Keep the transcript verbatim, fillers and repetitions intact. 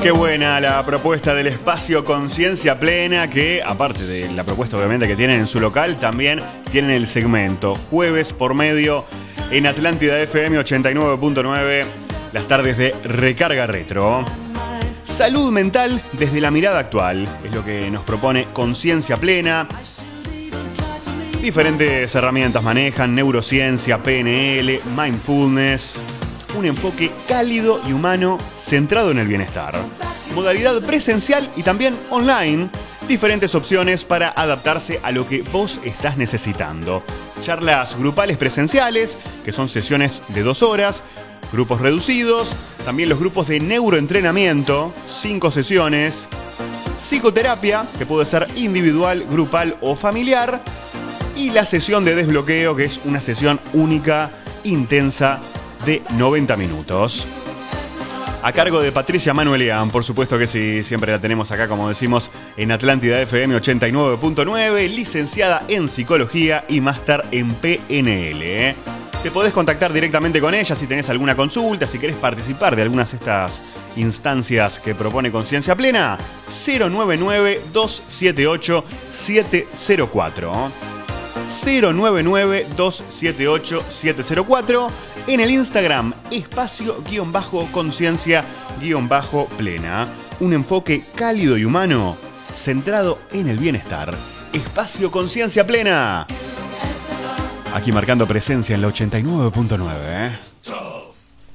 Qué buena la propuesta del espacio Conciencia Plena, que aparte de la propuesta obviamente que tienen en su local, también tienen el segmento Jueves por Medio en Atlántida F M ochenta y nueve punto nueve, las tardes de Recarga Retro. Salud mental desde la mirada actual es lo que nos propone Conciencia Plena. Diferentes herramientas manejan: neurociencia, P N L, mindfulness. Un enfoque cálido y humano centrado en el bienestar. Modalidad presencial y también online. Diferentes opciones para adaptarse a lo que vos estás necesitando. Charlas grupales presenciales, que son sesiones de dos horas. Grupos reducidos. También los grupos de neuroentrenamiento, cinco sesiones. Psicoterapia, que puede ser individual, grupal o familiar. Y la sesión de desbloqueo, que es una sesión única, intensa, de noventa minutos. A cargo de Patricia Manuelian, por supuesto que sí, siempre la tenemos acá, como decimos, en Atlántida F M ochenta y nueve punto nueve, licenciada en Psicología y máster en P N L. Te podés contactar directamente con ella si tenés alguna consulta, si querés participar de algunas de estas instancias que propone Conciencia Plena. cero nueve nueve, dos siete ocho, siete cero cuatro. cero nueve nueve, dos siete ocho, siete cero cuatro. En el Instagram, espacio-conciencia-plena. Un enfoque cálido y humano centrado en el bienestar. Espacio Conciencia Plena. Aquí marcando presencia en la ochenta y nueve punto nueve.